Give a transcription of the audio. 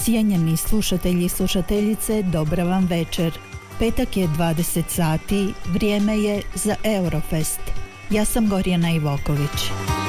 Cijenjeni slušatelji i slušateljice, dobra vam večer. Petak je 20 sati, vrijeme je za Eurofest. Ja sam Gorjana Ivoković.